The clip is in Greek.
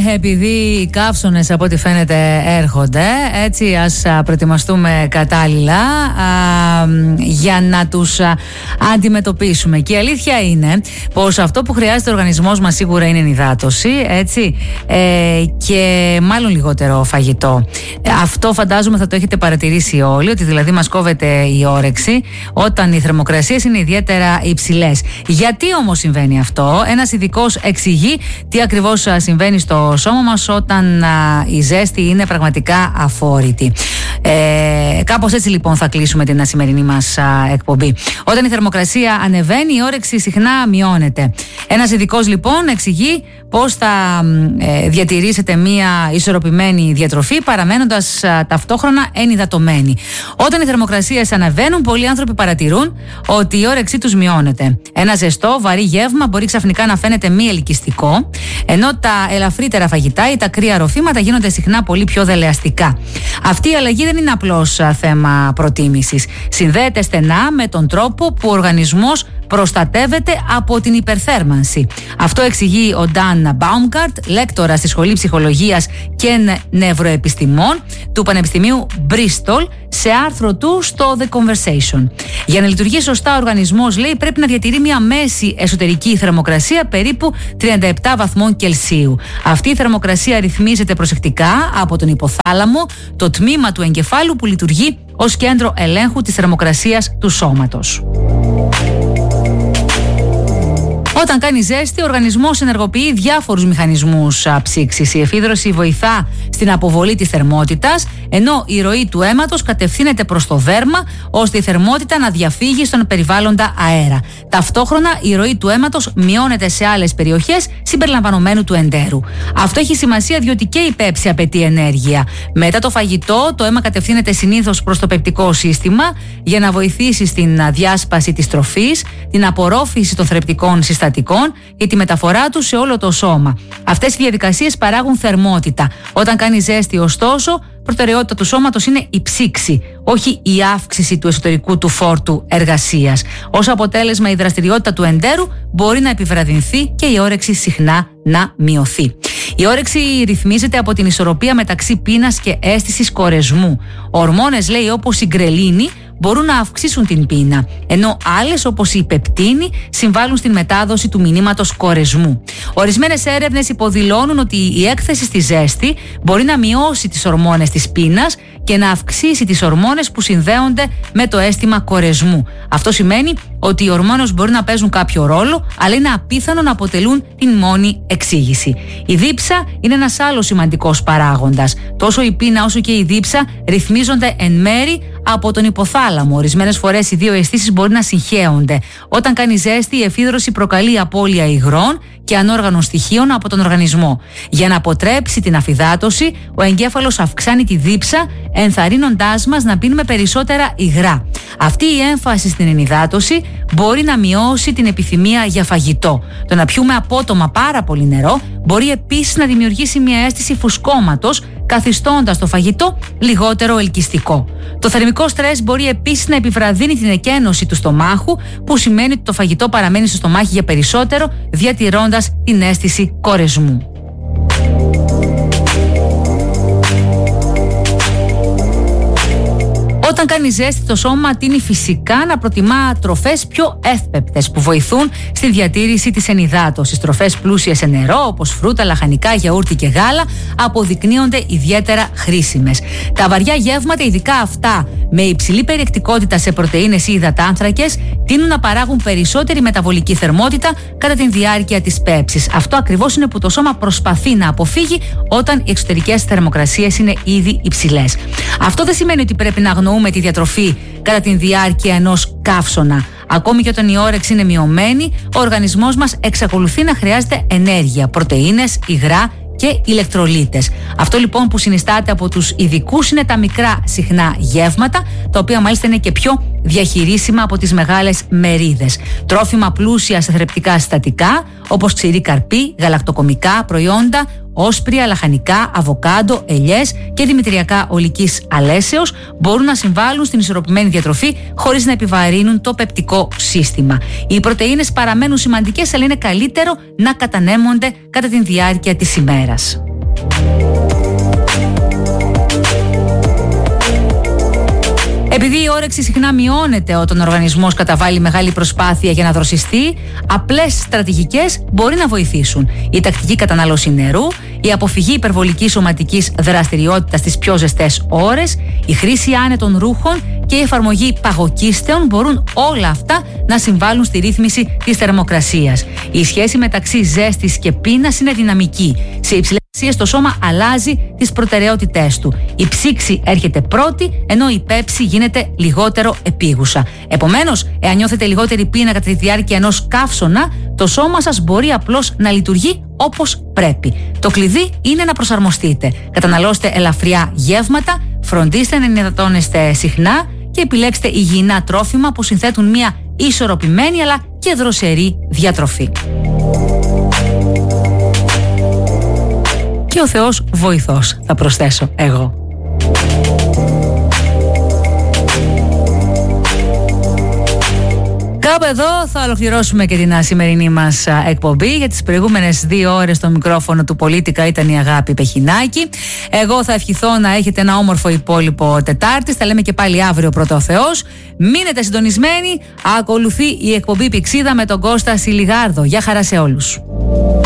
επειδή οι καύσωνες από ό,τι φαίνεται έρχονται, έτσι ας προετοιμαστούμε κατάλληλα για να τους αντιμετωπίσουμε. Και η αλήθεια είναι πως αυτό που χρειάζεται ο οργανισμός μας σίγουρα είναι υδάτωση, έτσι, και μάλλον λιγότερο φαγητό. Αυτό φαντάζομαι θα το έχετε παρατηρήσει όλοι, ότι δηλαδή μας κόβεται η όρεξη όταν οι θερμοκρασίες είναι ιδιαίτερα υψηλές. Γιατί όμως συμβαίνει αυτό? Ένας ειδικός εξηγεί τι ακριβώς συμβαίνει στο σώμα μας όταν η ζέστη είναι πραγματικά αφόρητη. Κάπως έτσι λοιπόν θα κλείσουμε την σημερινή μας εκπομπή. Όταν η θερμοκρασία ανεβαίνει, η όρεξη συχνά μειώνεται. Ένας ειδικός λοιπόν εξηγεί πώς θα διατηρήσετε μία ισορροπημένη διατροφή παραμένοντας ταυτόχρονα ενυδατωμένοι. Όταν οι θερμοκρασίες ανεβαίνουν, πολλοί άνθρωποι παρατηρούν ότι η όρεξή τους μειώνεται. Ένα ζεστό, βαρύ γεύμα μπορεί ξαφνικά να φαίνεται μη ελκυστικό, ενώ τα ελαφρύτερα φαγητά ή τα κρύα ροφήματα γίνονται συχνά πολύ πιο δελεαστικά. Αυτή η αλλαγή δεν είναι απλώς θέμα προτίμησης. Συνδέεται στενά με τον τρόπο που ο οργανισμός προστατεύεται από την υπερθέρμανση. Αυτό εξηγεί ο Dan Baumgart, λέκτορας στη Σχολή Ψυχολογίας και Νευροεπιστημών του Πανεπιστημίου Bristol, σε άρθρο του στο The Conversation. Για να λειτουργεί σωστά ο οργανισμός, λέει, πρέπει να διατηρεί μια μέση εσωτερική θερμοκρασία περίπου 37 βαθμών Κελσίου. Αυτή η θερμοκρασία ρυθμίζεται προσεκτικά από τον υποθάλαμο, το τμήμα του εγκεφάλου που λειτουργεί ως κέντρο ελέγχου της θερμοκρασίας του σώματος. Όταν κάνει ζέστη, ο οργανισμός ενεργοποιεί διάφορους μηχανισμούς ψήξης. Η εφίδρωση βοηθά στην αποβολή της θερμότητας, ενώ η ροή του αίματος κατευθύνεται προς το δέρμα, ώστε η θερμότητα να διαφύγει στον περιβάλλοντα αέρα. Ταυτόχρονα, η ροή του αίματος μειώνεται σε άλλες περιοχές συμπεριλαμβανομένου του εντέρου. Αυτό έχει σημασία διότι και η πέψη απαιτεί ενέργεια. Μετά το φαγητό, το αίμα κατευθύνεται συνήθως προς το πεπτικό σύστημα για να βοηθήσει στην διάσπαση της τροφής, την απορρόφηση των θρεπτικών συστατικών και τη μεταφορά του σε όλο το σώμα. Αυτές οι διαδικασίες παράγουν θερμότητα. Όταν κάνει ζέστη, ωστόσο, προτεραιότητα του σώματος είναι η ψήξη, όχι η αύξηση του εσωτερικού του φόρτου εργασίας. Ως αποτέλεσμα, η δραστηριότητα του εντέρου μπορεί να επιβραδυνθεί και η όρεξη συχνά να μειωθεί. Η όρεξη ρυθμίζεται από την ισορροπία μεταξύ πείνας και αίσθησης κορεσμού. Ορμόνες, λέει, όπως η γκρελίνη, μπορούν να αυξήσουν την πείνα, ενώ άλλες όπως η πεπτίνη συμβάλλουν στην μετάδοση του μηνύματος κορεσμού. Ορισμένες έρευνες υποδηλώνουν ότι η έκθεση στη ζέστη μπορεί να μειώσει τις ορμόνες της πείνας και να αυξήσει τις ορμόνες που συνδέονται με το αίσθημα κορεσμού. Αυτό σημαίνει ότι οι ορμόνες μπορεί να παίζουν κάποιο ρόλο, αλλά είναι απίθανο να αποτελούν την μόνη εξήγηση. Η δίψα είναι ένας άλλος σημαντικός παράγοντας. Τόσο η πείνα όσο και η δίψα ρυθμίζονται εν μέρη από τον υποθάλαμο. Ορισμένες φορές οι δύο αισθήσεις μπορεί να συγχέονται. Όταν κάνει ζέστη, η εφίδρωση προκαλεί απώλεια υγρών και ανόργανων στοιχείων από τον οργανισμό. Για να αποτρέψει την αφυδάτωση, ο εγκέφαλος αυξάνει τη δίψα, ενθαρρύνοντάς μας να πίνουμε περισσότερα υγρά. Αυτή η έμφαση στην ενυδάτωση μπορεί να μειώσει την επιθυμία για φαγητό. Το να πιούμε απότομα πάρα πολύ νερό μπορεί επίσης να δημιουργήσει μια αίσθηση φουσκώματος, καθιστώντας το φαγητό λιγότερο ελκυστικό. Το θερμικό στρες μπορεί επίσης να επιβραδύνει την εκένωση του στομάχου, που σημαίνει ότι το φαγητό παραμένει στο στομάχι για περισσότερο, διατηρώντας την αίσθηση κορεσμού. Όταν κάνει ζέστη, το σώμα τείνει φυσικά να προτιμά τροφές πιο εύπεπτες που βοηθούν στη διατήρηση της ενυδάτωσης. Τροφές πλούσιες σε νερό, όπως φρούτα, λαχανικά, γιαούρτι και γάλα, αποδεικνύονται ιδιαίτερα χρήσιμες. Τα βαριά γεύματα, ειδικά αυτά με υψηλή περιεκτικότητα σε πρωτεΐνες ή υδατάνθρακες, τείνουν να παράγουν περισσότερη μεταβολική θερμότητα κατά τη διάρκεια της πέψης. Αυτό ακριβώς είναι που το σώμα προσπαθεί να αποφύγει όταν οι εξωτερικές θερμοκρασίες είναι ήδη υψηλές. Αυτό δεν σημαίνει ότι πρέπει να αγνοούμε τη διατροφή κατά τη διάρκεια ενός καύσωνα. Ακόμη και όταν η όρεξη είναι μειωμένη, ο οργανισμός μας εξακολουθεί να χρειάζεται ενέργεια, πρωτεΐνες, υγρά και ηλεκτρολίτες. Αυτό λοιπόν που συνιστάται από τους ειδικούς είναι τα μικρά συχνά γεύματα, τα οποία μάλιστα είναι και πιο διαχειρίσιμα από τις μεγάλες μερίδες. Τρόφιμα πλούσια σε θρεπτικά συστατικά, όπως ξηρή καρπή, γαλακτοκομικά προϊόντα, όσπρια, λαχανικά, αβοκάντο, ελιές και δημητριακά ολικής αλέσεως μπορούν να συμβάλλουν στην ισορροπημένη διατροφή χωρίς να επιβαρύνουν το πεπτικό σύστημα. Οι πρωτεΐνες παραμένουν σημαντικές, αλλά είναι καλύτερο να κατανέμονται κατά τη διάρκεια της ημέρας. Επειδή η όρεξη συχνά μειώνεται όταν ο οργανισμός καταβάλει μεγάλη προσπάθεια για να δροσιστεί, απλές στρατηγικές μπορεί να βοηθήσουν. Η τακτική κατανάλωση νερού, η αποφυγή υπερβολικής σωματικής δραστηριότητας στις πιο ζεστές ώρες, η χρήση άνετων ρούχων και η εφαρμογή παγοκίστεων μπορούν όλα αυτά να συμβάλλουν στη ρύθμιση της θερμοκρασίας. Η σχέση μεταξύ ζέστης και πείνας είναι δυναμική. Σε υψηλές αξίες το σώμα αλλάζει τις προτεραιότητές του. Η ψήξη έρχεται πρώτη, ενώ η πέψη γίνεται λιγότερο επίγουσα. Επομένως, εάν νιώθετε λιγότερη πείνα κατά τη διάρκεια ενός καύσωνα, το σώμα σας μπορεί απλώς να λειτουργεί όπως πρέπει. Το κλειδί είναι να προσαρμοστείτε. Καταναλώστε ελαφριά γεύματα, φροντίστε να ενυδατώνεστε συχνά και επιλέξτε υγιεινά τρόφιμα που συνθέτουν μια ισορροπημένη αλλά και δροσερή διατροφή. Και ο Θεός βοηθός, θα προσθέσω εγώ. Κάπου εδώ θα ολοκληρώσουμε και την σημερινή μας εκπομπή. Για τις προηγούμενες 2 ώρες στο μικρόφωνο του Πολίτικα ήταν η Αγάπη Πεχινάκη. Εγώ θα ευχηθώ να έχετε ένα όμορφο υπόλοιπο Τετάρτης. Θα λέμε και πάλι αύριο πρώτα ο Θεός. Μείνετε συντονισμένοι. Ακολουθεί η εκπομπή Πηξίδα με τον Κώστα Σιλιγάρδο. Γεια χαρά σε όλους.